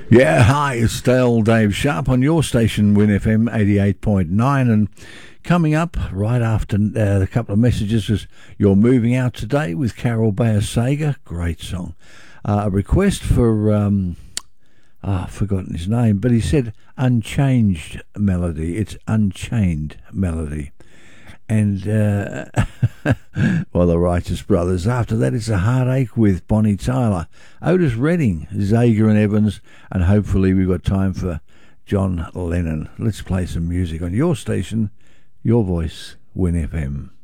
Yeah, hi, it's Dale Dave Sharp on your station, Win FM 88.9, and coming up right after a couple of messages is You're Moving Out Today with Carol Bayer Sager, great song. A request for, I've forgotten his name, but he said Unchanged Melody. It's Unchained Melody. And, well, the Righteous Brothers. After that, it's A Heartache with Bonnie Tyler, Otis Redding, Zager and Evans, and hopefully we've got time for John Lennon. Let's play some music on your station, your voice, Win FM.